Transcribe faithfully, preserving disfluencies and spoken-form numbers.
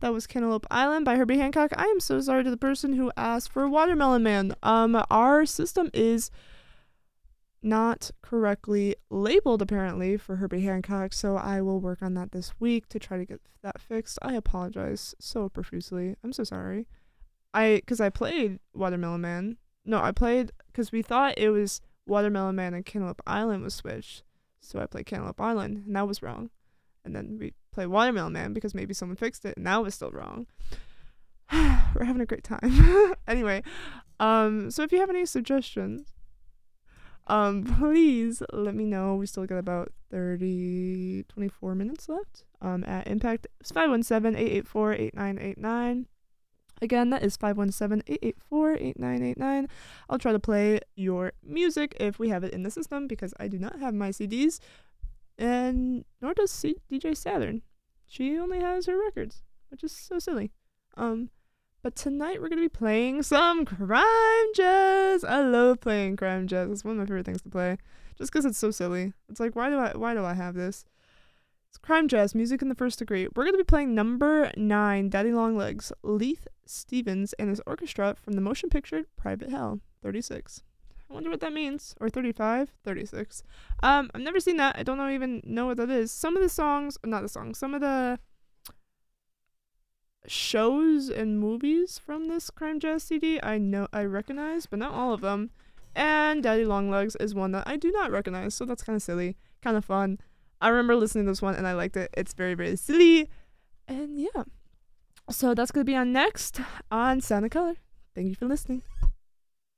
That was Cantaloupe Island by Herbie Hancock. I am so sorry to the person who asked for Watermelon Man. Um, our system is not correctly labeled apparently for Herbie Hancock, so I will work on that this week to try to get that fixed. I apologize so profusely. I'm so sorry. I, because I played Watermelon Man. No, I played, because we thought it was Watermelon Man and Cantaloupe Island was switched. So I played Cantaloupe Island, and that was wrong. And then we played Watermelon Man because maybe someone fixed it, and that was still wrong. We're having a great time. Anyway, um, so if you have any suggestions, um, please let me know. We still got about thirty, twenty-four minutes left. Um, at Impact, it's five one seven, eight eight four, eight nine eight nine. Again, that is five one seven, eight eight four, eight nine eight nine. I'll try to play your music if we have it in the system, because I do not have my C Ds, and nor does C- D J Saturn. She only has her records, which is so silly. Um, but tonight we're going to be playing some crime jazz. I love playing crime jazz. It's one of my favorite things to play, just because it's so silly. It's like, why do I why do I have this? It's crime jazz, music in the first degree. We're going to be playing number nine, Daddy Long Legs, Leith Stevens and his orchestra from the motion picture Private Hell, thirty-six. I wonder what that means. Or thirty-five? thirty-six. Um, I've never seen that. I don't know even know what that is. Some of the songs, not the songs, some of the shows and movies from this crime jazz C D I know I recognize, but not all of them. And Daddy Long Legs is one that I do not recognize, so that's kind of silly, kind of fun. I remember listening to this one and I liked it. It's very, very silly. And yeah. So that's going to be on next on Sound and Color. Thank you for listening.